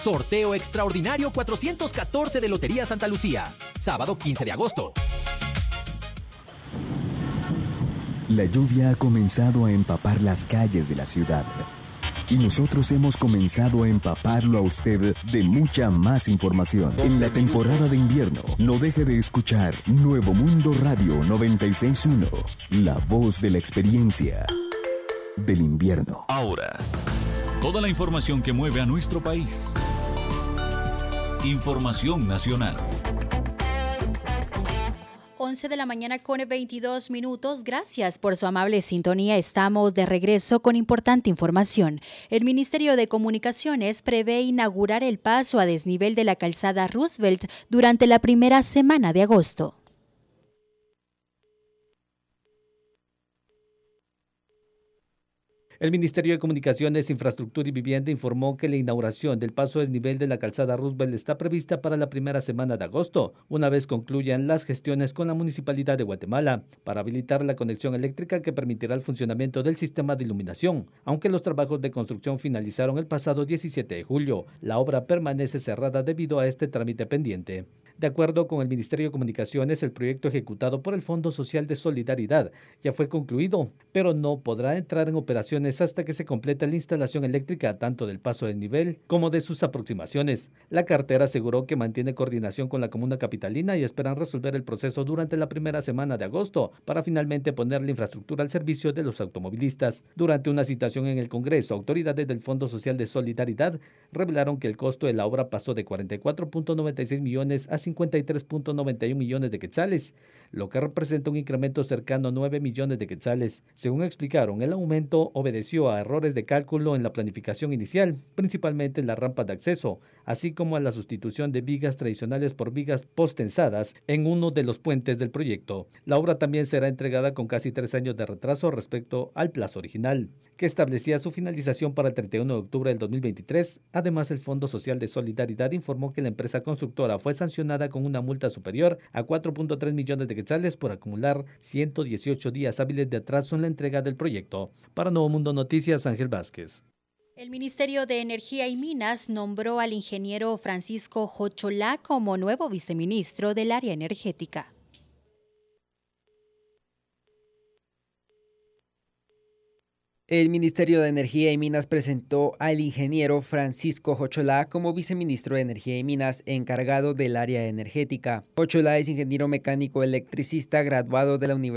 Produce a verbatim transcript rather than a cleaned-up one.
Sorteo extraordinario cuatrocientos catorce de Lotería Santa Lucía. Sábado quince de agosto. La lluvia ha comenzado a empapar las calles de la ciudad. Y nosotros hemos comenzado a empaparlo a usted de mucha más información. En la temporada de invierno, no deje de escuchar Nuevo Mundo Radio noventa y seis punto uno. La voz de la experiencia del invierno. Ahora, toda la información que mueve a nuestro país. Información nacional. once de la mañana con veintidós minutos. Gracias por su amable sintonía. Estamos de regreso con importante información. El Ministerio de Comunicaciones prevé inaugurar el paso a desnivel de la calzada Roosevelt durante la primera semana de agosto. El Ministerio de Comunicaciones, Infraestructura y Vivienda informó que la inauguración del paso a desnivel de la calzada Roosevelt está prevista para la primera semana de agosto, una vez concluyan las gestiones con la Municipalidad de Guatemala, para habilitar la conexión eléctrica que permitirá el funcionamiento del sistema de iluminación. Aunque los trabajos de construcción finalizaron el pasado diecisiete de julio, la obra permanece cerrada debido a este trámite pendiente. De acuerdo con el Ministerio de Comunicaciones, el proyecto ejecutado por el Fondo Social de Solidaridad ya fue concluido, pero no podrá entrar en operaciones hasta que se complete la instalación eléctrica tanto del paso de nivel como de sus aproximaciones. La cartera aseguró que mantiene coordinación con la comuna capitalina y esperan resolver el proceso durante la primera semana de agosto para finalmente poner la infraestructura al servicio de los automovilistas. Durante una citación en el Congreso, autoridades del Fondo Social de Solidaridad revelaron que el costo de la obra pasó de cuarenta y cuatro punto noventa y seis millones a cincuenta y tres punto noventa y uno millones de quetzales, lo que representa un incremento cercano a nueve millones de quetzales. Según explicaron, el aumento obedeció a errores de cálculo en la planificación inicial, principalmente en la rampa de acceso, así como a la sustitución de vigas tradicionales por vigas postensadas en uno de los puentes del proyecto. La obra también será entregada con casi tres años de retraso respecto al plazo original, que establecía su finalización para el treinta y uno de octubre del dos mil veintitrés. Además, el Fondo Social de Solidaridad informó que la empresa constructora fue sancionada con una multa superior a cuatro punto tres millones de quetzales por acumular ciento dieciocho días hábiles de atraso en la entrega del proyecto. Para Nuevo Mundo Noticias, Ángel Vázquez. El Ministerio de Energía y Minas nombró al ingeniero Francisco Jocholá como nuevo viceministro del área energética. El Ministerio de Energía y Minas presentó al ingeniero Francisco Jocholá como viceministro de Energía y Minas encargado del área energética. Jocholá es ingeniero mecánico electricista graduado de la Universidad